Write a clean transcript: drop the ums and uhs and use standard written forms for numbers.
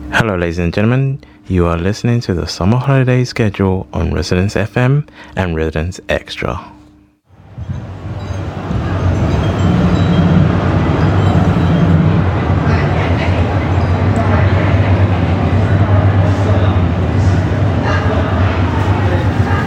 Hello, ladies and gentlemen. You are listening to the summer holiday schedule on Residence FM and Residence Extra.